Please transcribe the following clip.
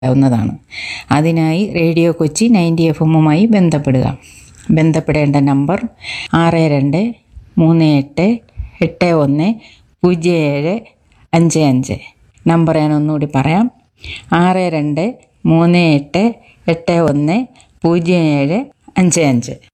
വുന്നതാണ്. അതിനായി radio Kochi 90 FM ബന്ധപ്പെടുക. ബന്ധപ്പെടേണ്ട നമ്പർ 6238181055. നമ്പർ ഞാൻ ഒന്നുകൂടി പറയാം, 6238181055.